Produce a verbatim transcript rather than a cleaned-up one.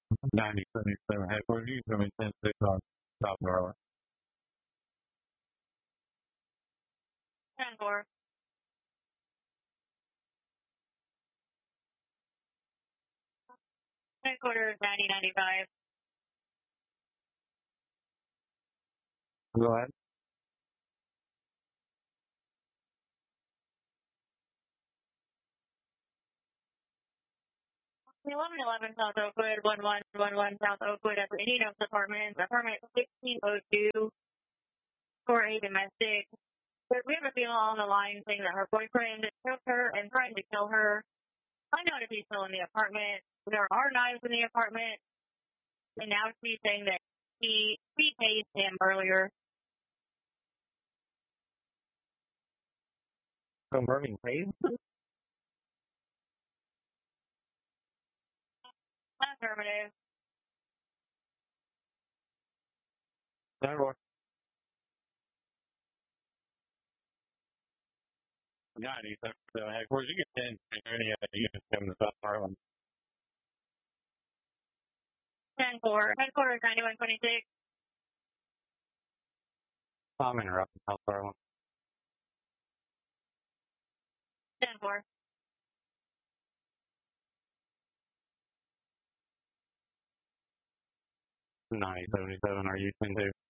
ninety seventy-seven headquarters, you can come in ten six on South Garland. ten four. Headquarters ninety ninety-five. Go ahead. eleven eleven South Oakwood, one one one one South Oakwood at the Indian Oaks Apartments, apartment sixteen oh two for a domestic. But we have a female on the line saying that her boyfriend took her and threatened to kill her. Find out if he's still in the apartment. There are knives in the apartment. And now she's saying that he, he tased him earlier. Confirming phase? Affirmative. ten four. ninety seventy-seven headquarters, you can ten any uh, units coming to South Garland. ten four. Headquarters ninety-one twenty-six. I'm interrupting South Garland. ten four. ninety seventy-seven, are you ten two?